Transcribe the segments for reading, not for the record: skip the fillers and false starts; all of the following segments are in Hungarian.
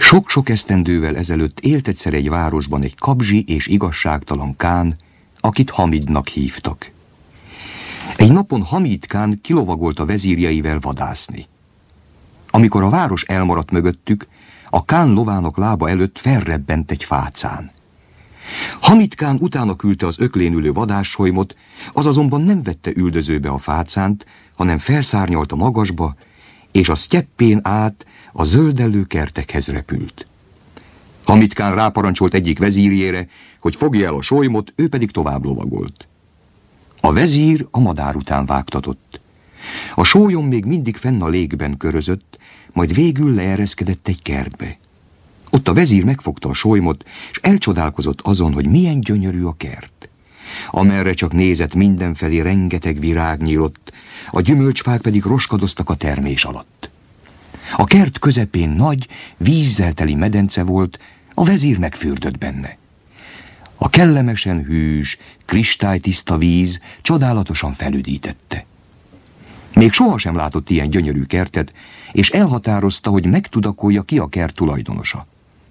Sok-sok esztendővel ezelőtt élt egyszer egy városban egy kabzsi és igazságtalan kán, akit Hamidnak hívtak. Egy napon Hamid kán kilovagolt a vezírjeivel vadászni. Amikor a város elmaradt mögöttük, a kán lovának lába előtt felrebbent egy fácán. Hamid kán utána küldte az öklén ülő vadásszolymot, az azonban nem vette üldözőbe a fácánt, hanem felszárnyalt a magasba, és a sztyeppén át a zöldellő kertekhez repült. Hamid kán ráparancsolt egyik vezírjére, hogy fogja el a solymot, ő pedig tovább lovagolt. A vezír a madár után vágtatott. A sólyom még mindig fenn a légben körözött, majd végül leereszkedett egy kertbe. Ott a vezír megfogta a solymot, és elcsodálkozott azon, hogy milyen gyönyörű a kert. Amerre csak nézett, mindenfelé rengeteg virág nyílott, a gyümölcsfák pedig roskadoztak a termés alatt. A kert közepén nagy, vízzel teli medence volt, a vezír megfürdött benne. A kellemesen hűs, kristálytiszta víz csodálatosan felüdítette. Még sohasem látott ilyen gyönyörű kertet, és elhatározta, hogy megtudakolja, ki a kert tulajdonosa.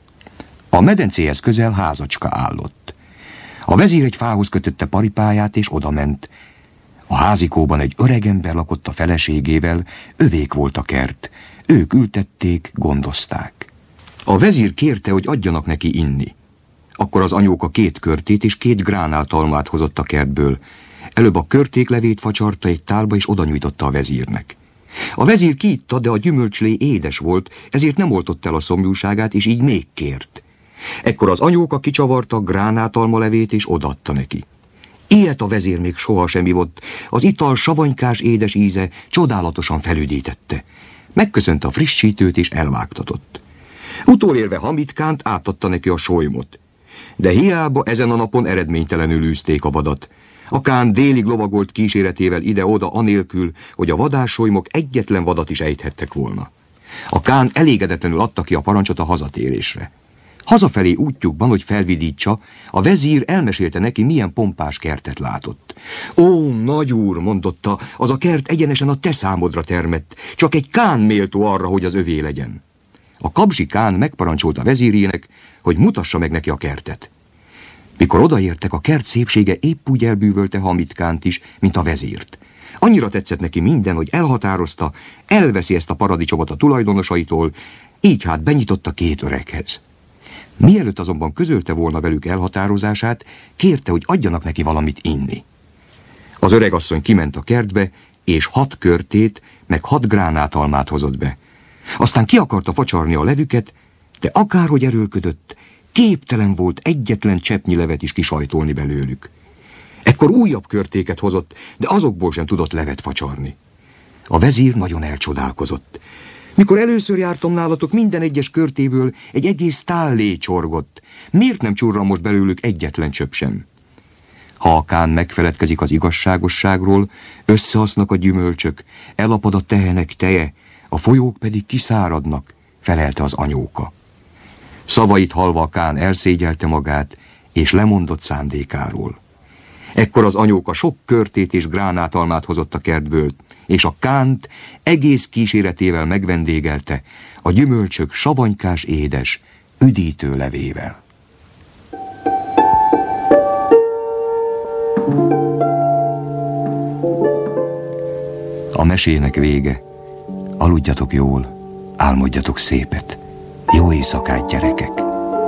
A medencéhez közel házacska állott. A vezír egy fához kötötte paripáját, és odament. A házikóban egy öregember lakott a feleségével, övék volt a kert. Ők ültették, gondozták. A vezír kérte, hogy adjanak neki inni. Akkor az anyóka 2 körtét és 2 gránátalmát hozott a kertből. Előbb a körtéklevét facsarta egy tálba, és oda nyújtotta a vezírnek. A vezír kiitta, de a gyümölcslé édes volt, ezért nem oltott el a szomjúságát, és így még kért. Ekkor az anyóka kicsavarta a gránátalma levét, és odaadta neki. Ilyet a vezír még sohasem ivott, az ital savanykás édes íze csodálatosan felüdítette. Megköszönte a frissítőt, és elvágtatott. Utolérve Hamid kánt átadta neki a solymot. De hiába ezen a napon eredménytelenül űzték a vadat. A kán délig lovagolt kíséretével ide-oda anélkül, hogy a vadássolymok egyetlen vadat is ejthettek volna. A kán elégedetlenül adta ki a parancsot a hazatérésre. Hazafelé útjukban, hogy felvidítsa, a vezír elmesélte neki, milyen pompás kertet látott. Ó, nagyúr, mondotta, az a kert egyenesen a te számodra termett, csak egy kán méltó arra, hogy az övé legyen. A kabzsi kán megparancsolta a vezírjének, hogy mutassa meg neki a kertet. Mikor odaértek, a kert szépsége épp úgy elbűvölte Hamid kánt is, mint a vezírt. Annyira tetszett neki minden, hogy elhatározta, elveszi ezt a paradicsomot a tulajdonosaitól, így hát benyitott a 2 öreghez. Mielőtt azonban közölte volna velük elhatározását, kérte, hogy adjanak neki valamit inni. Az öregasszony kiment a kertbe, és 6 körtét, meg 6 gránátalmát hozott be. Aztán ki akarta facsarni a levüket, de akárhogy erőlködött, képtelen volt egyetlen cseppnyi levet is kisajtolni belőlük. Ekkor újabb körtéket hozott, de azokból sem tudott levet facsarni. A vezír nagyon elcsodálkozott. Mikor először jártam nálatok, minden egyes körtéből egy egész tállé csorgott. Miért nem csurran most belőlük egyetlen csöpp sem? Ha a kán megfeledkezik az igazságosságról, összeasznak a gyümölcsök, elapad a tehenek teje, a folyók pedig kiszáradnak, felelte az anyóka. Szavait hallva a kán elszégyelte magát, és lemondott szándékáról. Ekkor az anyóka sok körtét és gránátalmát hozott a kertből, és a kánt egész kíséretével megvendégelte a gyümölcsök savanykás édes, üdítő levével. A mesének vége. Aludjatok jól, álmodjatok szépet. Jó éjszakát, gyerekek!